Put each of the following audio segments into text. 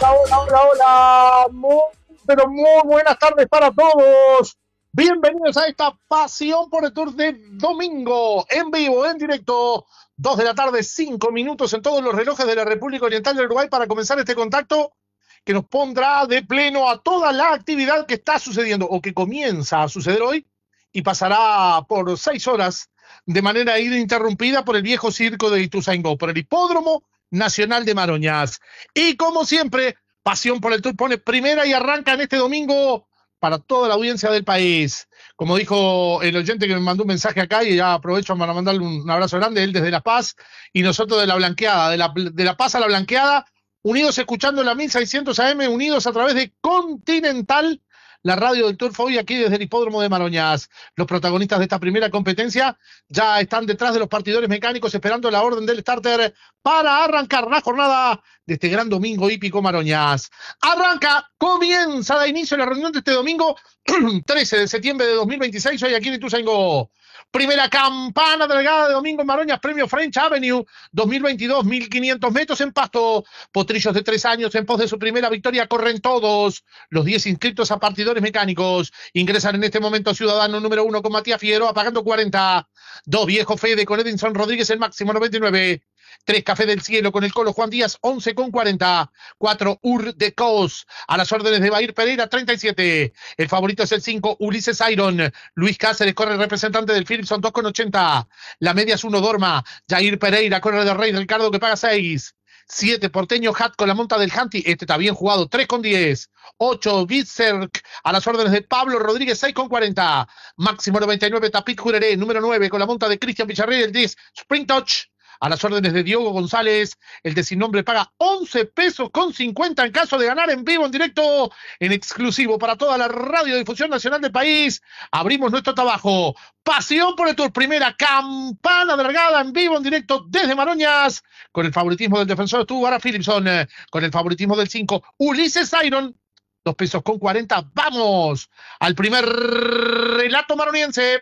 Hola. Pero muy buenas tardes para todos. Bienvenidos a esta pasión por el Tour de domingo, en vivo, en directo, 2 de la tarde, 5 minutos en todos los relojes de la República Oriental del Uruguay para comenzar este contacto que nos pondrá de pleno a toda la actividad que está sucediendo o que comienza a suceder hoy y pasará por 6 horas de manera ininterrumpida por el viejo circo de Ituzaingó, por el Hipódromo Nacional de Maroñas. Y como siempre, Pasión por el Tour pone primera y arranca en este domingo para toda la audiencia del país. Como dijo el oyente que me mandó un mensaje acá, y ya aprovecho para mandarle un abrazo grande, él desde La Paz y nosotros de La Blanqueada, de la Paz a La Blanqueada, unidos escuchando la 1600 AM, unidos a través de Continental, la radio del Turf, hoy aquí desde el Hipódromo de Maroñas. Los protagonistas de esta primera competencia ya están detrás de los partidores mecánicos esperando la orden del starter para arrancar la jornada de este gran domingo hípico Maroñas. Comienza, da inicio la reunión de este domingo 13 de septiembre de 2026, hoy aquí en Ituzaingó. Primera campana delgada de domingo en Maroñas, premio French Avenue 2022, 1500 metros en pasto. Potrillos de 3 años en pos de su primera victoria corren todos. Los 10 inscritos a partidores mecánicos ingresan en este momento ciudadano número 1 con Matías Figueroa pagando 40. 2 Viejo Fede con Edinson Rodríguez el máximo 99. 3 Café del Cielo con el Colo Juan Díaz 11 con 40. 4 Ur de Cos a las órdenes de Bair Pereira 37. El favorito es el 5 Ulises Iron. Luis Cáceres corre el representante del Philipson 2 con 80. La media es 1 Dorma. Jair Pereira corre de Rey Ricardo que paga 6. 7 Porteño Hat con la monta del Hanti, este está bien jugado, 3 con 10. 8 Bitzerk a las órdenes de Pablo Rodríguez 6 con 40. Máximo 99 Tapit Jureré, número 9 con la monta de Cristian Villarreal, el 10 Spring Touch a las órdenes de Diogo González, el de sin nombre paga 11 pesos con 50 en caso de ganar en vivo, en directo, en exclusivo para toda la radiodifusión nacional del país. Abrimos nuestro trabajo. Pasión por el Tour, primera campana alargada en vivo, en directo desde Maroñas, con el favoritismo del defensor estuvo Ara Philipson, con el favoritismo del 5 Ulises Iron, 2 pesos con 40. Vamos al primer relato maroniense.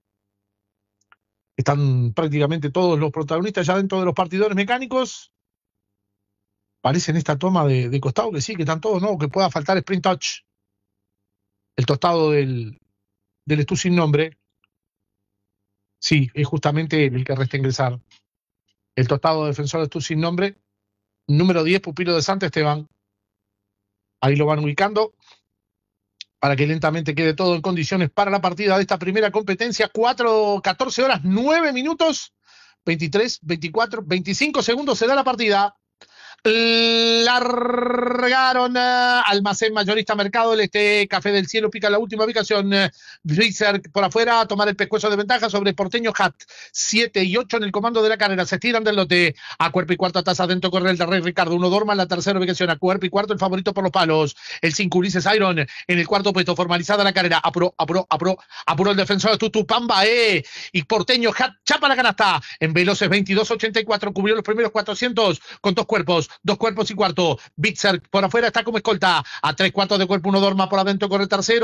Están prácticamente todos los protagonistas ya dentro de los partidores mecánicos. Parece en esta toma de costado que sí, que están todos, ¿no? Que pueda faltar Sprint Touch. El tostado del Estú sin nombre. Sí, es justamente el que resta ingresar. El tostado defensor de Estú sin nombre. Número 10, Pupilo de Santa Esteban. Ahí lo van ubicando para que lentamente quede todo en condiciones para la partida de esta primera competencia. 14 horas, 9 minutos, 23, 24, 25 segundos se da la partida. Largaron Almacén Mayorista Mercado del Este, Café del Cielo pica la última ubicación. Blizzard por afuera a tomar el pescuezo de ventaja sobre Porteño Hat. 7 y 8 en el comando de la carrera. Se estiran del lote. A cuerpo y cuarto atrás adentro corre el de Rey Ricardo. 1 Dorma en la tercera ubicación. A cuerpo y cuarto el favorito por los palos. El 5 Ulises Iron en el cuarto puesto. Formalizada la carrera. Apuró el defensor de Tutupamba. Y Porteño Hat chapa la canasta. En veloces 22.84 cubrió los primeros 400 con 2 cuerpos y cuarto. Bitzer por afuera está como escolta. A 3 cuartos de cuerpo 1 Dorma por adentro corre el tercero.